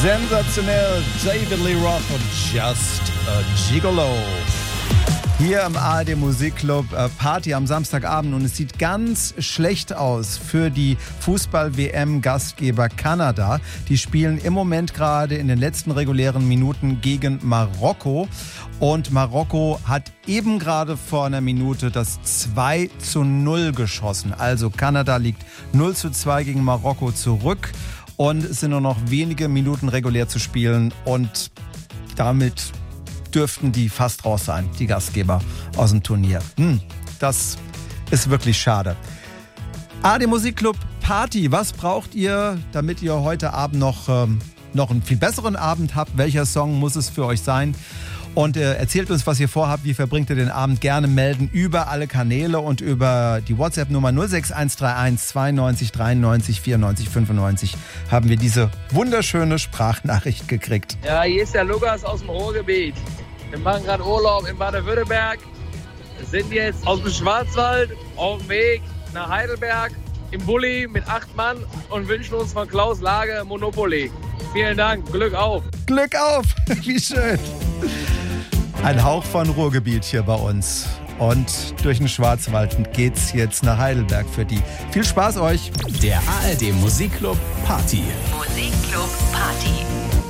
Sensationell, David Lee Roth und Just a Gigolo. Hier im ARD Musikclub Party am Samstagabend und es sieht ganz schlecht aus für die Fußball-WM-Gastgeber Kanada. Die spielen im Moment gerade in den letzten regulären Minuten gegen Marokko und Marokko hat eben gerade vor einer Minute das 2:0 geschossen. Also Kanada liegt 0:2 gegen Marokko zurück und es sind nur noch wenige Minuten regulär zu spielen und damit dürften die fast raus sein, die Gastgeber aus dem Turnier. Das ist wirklich schade. ARD Musikclub Party, was braucht ihr, damit ihr heute Abend noch einen viel besseren Abend habt? Welcher Song muss es für euch sein? Und erzählt uns, was ihr vorhabt. Wie verbringt ihr den Abend? Gerne melden über alle Kanäle und über die WhatsApp-Nummer 06131 92 93 94 95 haben wir diese wunderschöne Sprachnachricht gekriegt. Ja, hier ist der Lukas aus dem Ruhrgebiet. Wir machen gerade Urlaub in Baden-Württemberg, sind jetzt aus dem Schwarzwald auf dem Weg nach Heidelberg im Bulli mit 8 Mann und wünschen uns von Klaus Lage Monopoly. Vielen Dank, Glück auf! Glück auf, wie schön! Ein Hauch von Ruhrgebiet hier bei uns. Und durch den Schwarzwald geht's jetzt nach Heidelberg für die. Viel Spaß euch! Der ARD Musikclub Party. Musikclub Party.